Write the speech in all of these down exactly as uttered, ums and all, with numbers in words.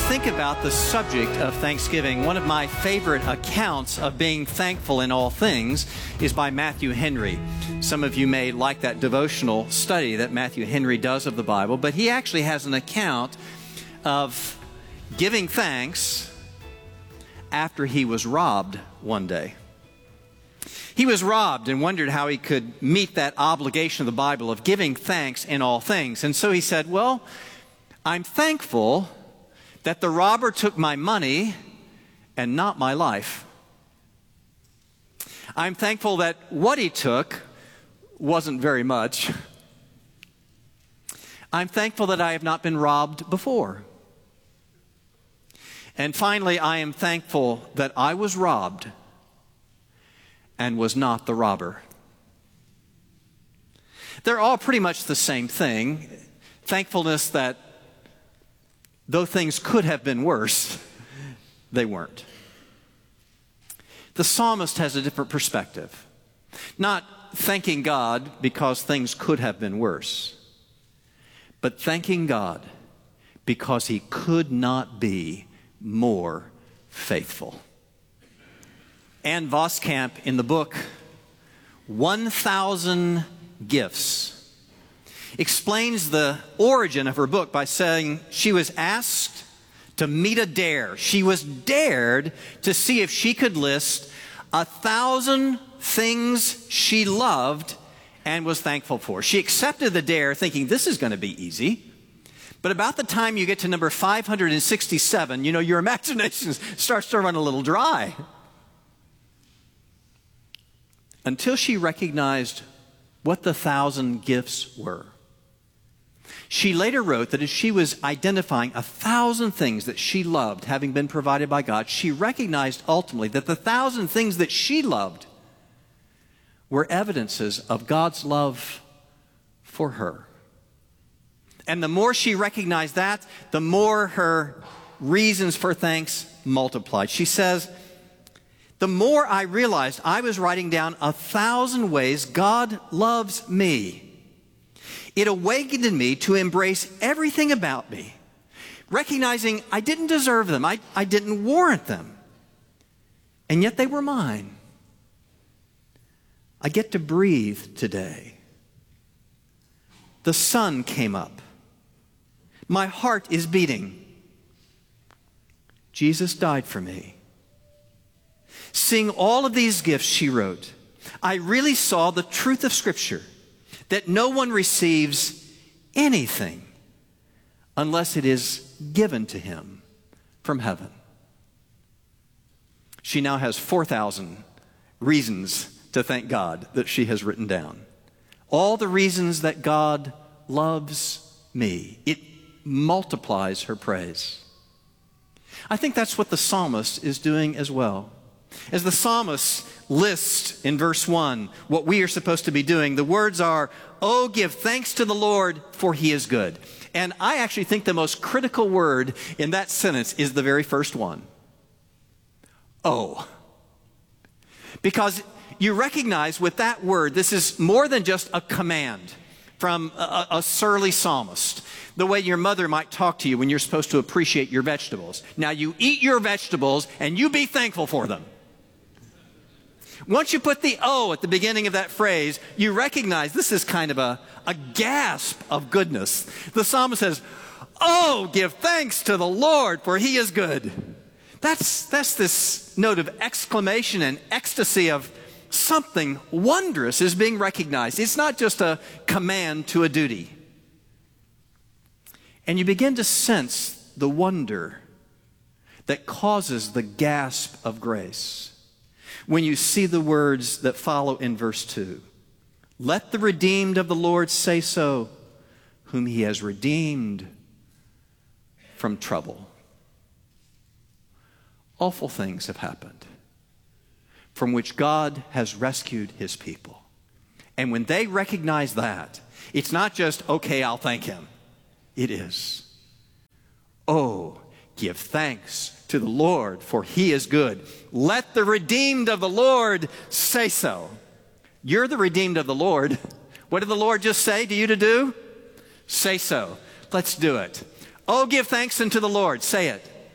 think about the subject of Thanksgiving, one of my favorite accounts of being thankful in all things is by Matthew Henry. Some of you may like that devotional study that Matthew Henry does of the Bible, but he actually has an account of giving thanks after he was robbed one day. He was robbed and wondered how he could meet that obligation of the Bible of giving thanks in all things. And so he said, well, I'm thankful that the robber took my money and not my life. I'm thankful that what he took wasn't very much. I'm thankful that I have not been robbed before. And finally, I am thankful that I was robbed and was not the robber. They're all pretty much the same thing. Thankfulness that though things could have been worse, they weren't. The psalmist has a different perspective. Not thanking God because things could have been worse, but thanking God because he could not be more faithful. Ann Voskamp, in the book one thousand Gifts, explains the origin of her book by saying she was asked to meet a dare. She was dared to see if she could list a thousand things she loved and was thankful for. She accepted the dare thinking this is going to be easy. But about the time you get to number five hundred sixty-seven, you know, your imagination starts to run a little dry. Until she recognized what the thousand gifts were. She later wrote that as she was identifying a thousand things that she loved, having been provided by God, she recognized ultimately that the thousand things that she loved were evidences of God's love for her. And the more she recognized that, the more her reasons for thanks multiplied. She says, the more I realized I was writing down a thousand ways God loves me, it awakened in me to embrace everything about me, recognizing I didn't deserve them, I, I didn't warrant them, and yet they were mine. I get to breathe today. The sun came up. My heart is beating. Jesus died for me. Seeing all of these gifts, she wrote, I really saw the truth of Scripture, that no one receives anything unless it is given to him from heaven. She now has four thousand reasons to thank God that she has written down. All the reasons that God loves me. It multiplies her praise. I think that's what the psalmist is doing as well. As the psalmist lists in verse one what we are supposed to be doing, the words are, oh, give thanks to the Lord, for he is good. And I actually think the most critical word in that sentence is the very first one. Oh. Because you recognize with that word, this is more than just a command from a, a surly psalmist. The way your mother might talk to you when you're supposed to appreciate your vegetables. Now you eat your vegetables and you be thankful for them. Once you put the O at the beginning of that phrase, you recognize this is kind of a, a gasp of goodness. The psalmist says, oh, give thanks to the Lord, for he is good. That's, that's this note of exclamation and ecstasy of something wondrous is being recognized. It's not just a command to a duty. And you begin to sense the wonder that causes the gasp of grace when you see the words that follow in verse two. Let the redeemed of the Lord say so, whom he has redeemed from trouble. Awful things have happened from which God has rescued his people. And when they recognize that, it's not just, okay, I'll thank him. It is, oh, give thanks to the Lord, for he is good. Let the redeemed of the Lord say so. You're the redeemed of the Lord. What did the Lord just say to you to do? Say so. Let's do it. Oh, give thanks unto the Lord. Say it.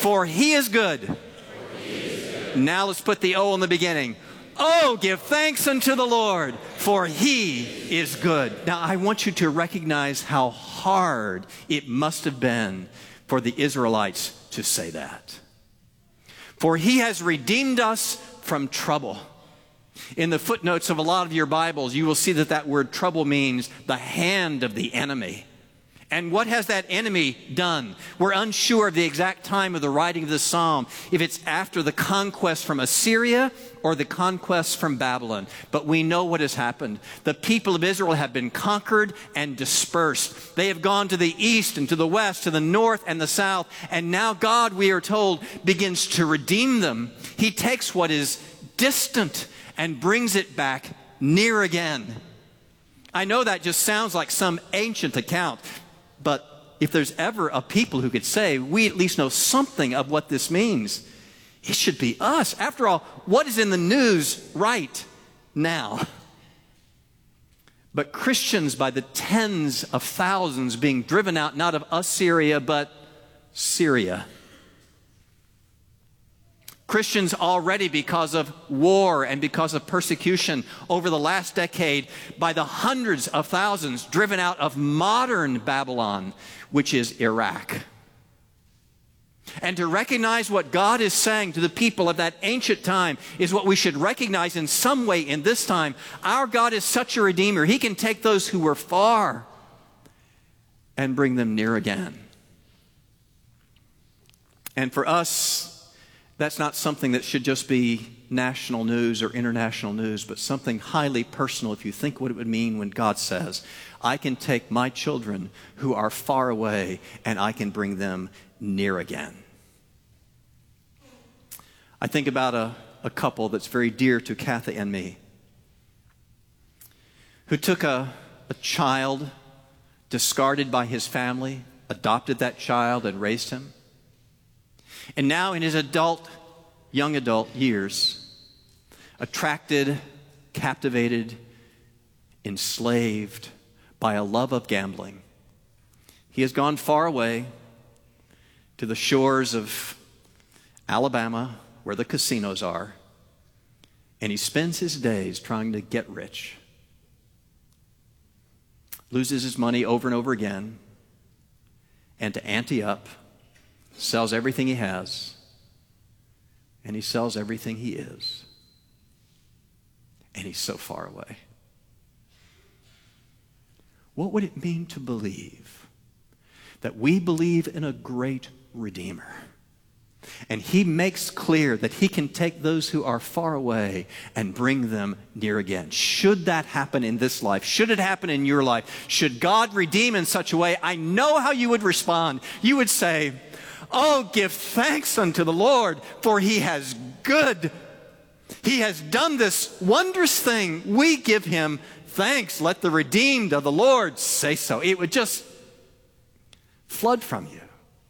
For he is good. Now let's put the O in the beginning. Oh, give thanks unto the Lord, for he is good. Now, I want you to recognize how hard it must have been for the Israelites to say that. For he has redeemed us from trouble. In the footnotes of a lot of your Bibles, you will see that that word trouble means the hand of the enemy. And what has that enemy done? We're unsure of the exact time of the writing of this psalm, if it's after the conquest from Assyria or the conquest from Babylon. But we know what has happened. The people of Israel have been conquered and dispersed. They have gone to the east and to the west, to the north and the south. And now God, we are told, begins to redeem them. He takes what is distant and brings it back near again. I know that just sounds like some ancient account. But if there's ever a people who could say, we at least know something of what this means, it should be us. After all, what is in the news right now? But Christians by the tens of thousands being driven out, not of Assyria, but Syria. Christians already, because of war and because of persecution over the last decade, by the hundreds of thousands driven out of modern Babylon, which is Iraq. And to recognize what God is saying to the people of that ancient time is what we should recognize in some way in this time. Our God is such a redeemer. He can take those who were far and bring them near again. And for us, that's not something that should just be national news or international news, but something highly personal if you think what it would mean when God says, I can take my children who are far away and I can bring them near again. I think about a, a couple that's very dear to Kathy and me, who took a, a child discarded by his family, adopted that child and raised him. And now in his adult, young adult years, attracted, captivated, enslaved by a love of gambling, he has gone far away to the shores of Alabama, where the casinos are, and he spends his days trying to get rich. Loses his money over and over again, and to ante up, sells everything he has, and he sells everything he is. And he's so far away. What would it mean to believe that we believe in a great Redeemer? And he makes clear that he can take those who are far away and bring them near again. Should that happen in this life? Should it happen in your life? Should God redeem in such a way? I know how you would respond. You would say, oh, give thanks unto the Lord, for he has good. He has done this wondrous thing. We give him thanks. Let the redeemed of the Lord say so. It would just flood from you.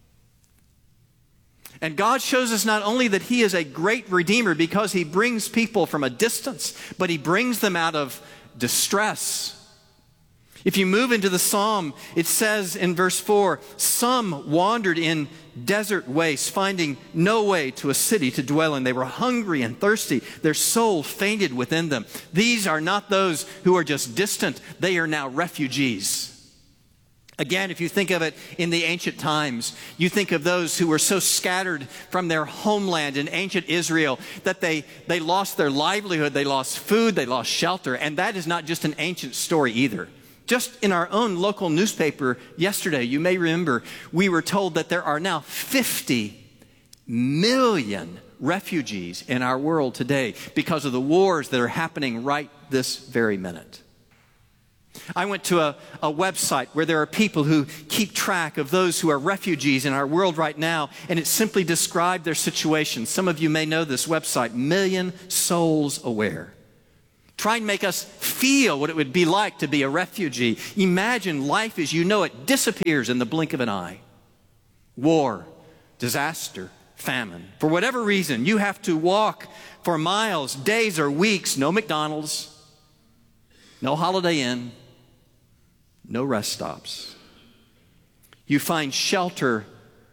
And God shows us not only that he is a great redeemer because he brings people from a distance, but he brings them out of distress. If you move into the psalm, it says in verse four, some wandered in desert wastes, finding no way to a city to dwell in. They were hungry and thirsty. Their soul fainted within them. These are not those who are just distant. They are now refugees. Again, if you think of it in the ancient times, you think of those who were so scattered from their homeland in ancient Israel that they, they lost their livelihood, they lost food, they lost shelter. And that is not just an ancient story either. Just in our own local newspaper yesterday, you may remember, we were told that there are now fifty million refugees in our world today because of the wars that are happening right this very minute. I went to a, a website where there are people who keep track of those who are refugees in our world right now, and it simply described their situation. Some of you may know this website, Million Souls Aware. Try and make us feel what it would be like to be a refugee. Imagine life as you know it disappears in the blink of an eye. War, disaster, famine. For whatever reason, you have to walk for miles, days, or weeks. No McDonald's, no Holiday Inn, no rest stops. You find shelter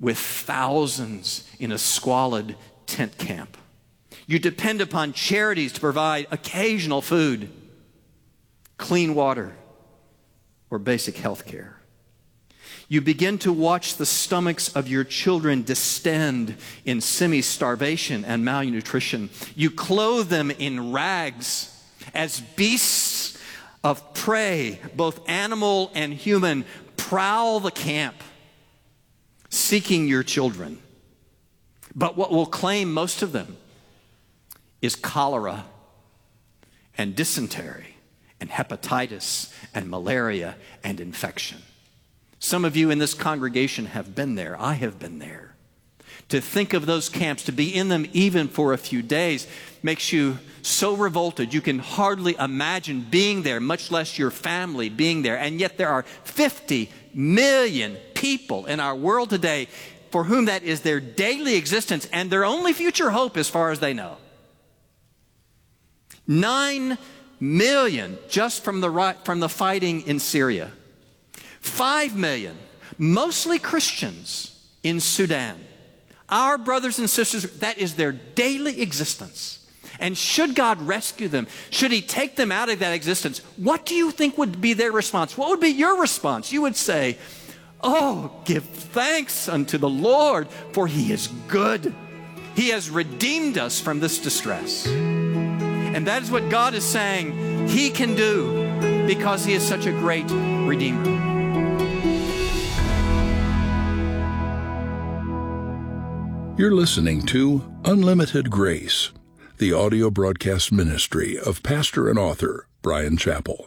with thousands in a squalid tent camp. You depend upon charities to provide occasional food, clean water, or basic health care. You begin to watch the stomachs of your children distend in semi-starvation and malnutrition. You clothe them in rags as beasts of prey, both animal and human, prowl the camp, seeking your children. But what will claim most of them is cholera and dysentery and hepatitis and malaria and infection. Some of you in this congregation have been there. I have been there. To think of those camps, to be in them even for a few days, makes you so revolted you can hardly imagine being there, much less your family being there. And yet there are fifty million people in our world today for whom that is their daily existence and their only future hope as far as they know. Nine million just from the, from the fighting in Syria. Five million, mostly Christians, in Sudan. Our brothers and sisters, that is their daily existence. And should God rescue them, should he take them out of that existence, what do you think would be their response? What would be your response? You would say, oh, give thanks unto the Lord, for he is good. He has redeemed us from this distress. And that is what God is saying he can do because he is such a great Redeemer. You're listening to Unlimited Grace, the audio broadcast ministry of pastor and author Bryan Chapell.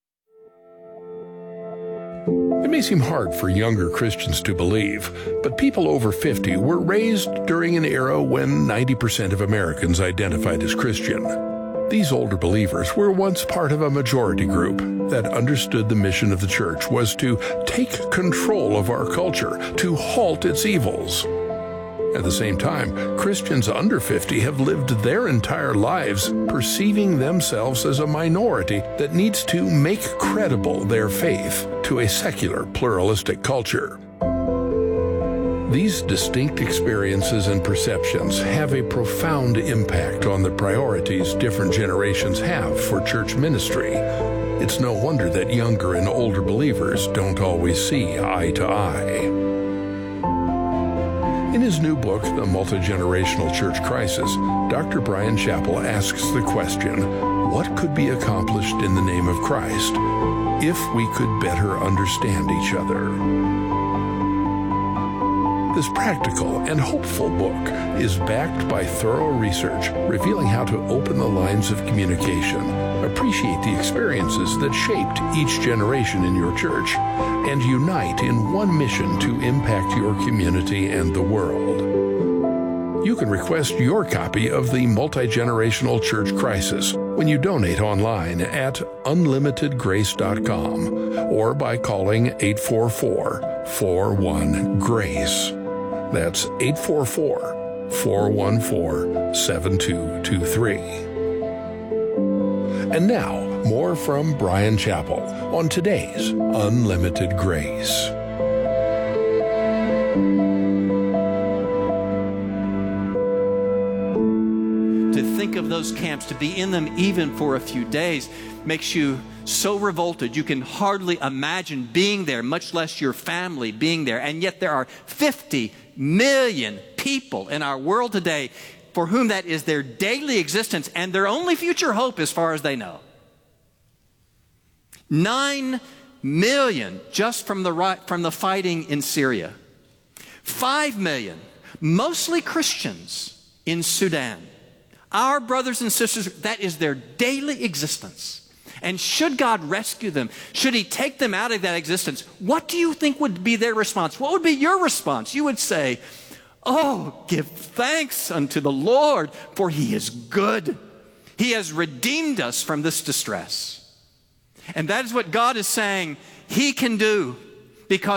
It may seem hard for younger Christians to believe, but people over fifty were raised during an era when ninety percent of Americans identified as Christian. These older believers were once part of a majority group that understood the mission of the church was to take control of our culture, to halt its evils. At the same time, Christians under fifty have lived their entire lives perceiving themselves as a minority that needs to make credible their faith to a secular, pluralistic culture. These distinct experiences and perceptions have a profound impact on the priorities different generations have for church ministry. It's no wonder that younger and older believers don't always see eye to eye. In his new book, The Multi-Generational Church Crisis, Doctor Bryan Chapell asks the question, what could be accomplished in the name of Christ if we could better understand each other? This practical and hopeful book is backed by thorough research revealing how to open the lines of communication, appreciate the experiences that shaped each generation in your church, and unite in one mission to impact your community and the world. You can request your copy of The Multi-Generational Church Crisis when you donate online at unlimited grace dot com or by calling eight four four, four one, GRACE. That's eight four four, four one four, seven two two three. And now, more from Bryan Chapell on today's Unlimited Grace. To think of those camps, to be in them even for a few days, makes you so revolted you can hardly imagine being there, much less your family being there. And yet there are fifty million people in our world today for whom that is their daily existence and their only future hope as far as they know. Nine million just from the, from the fighting in Syria. Five million, mostly Christians, in Sudan. Our brothers and sisters, that is their daily existence. And should God rescue them, should he take them out of that existence, what do you think would be their response? What would be your response? You would say, oh, give thanks unto the Lord, for he is good. He has redeemed us from this distress. And that is what God is saying he can do because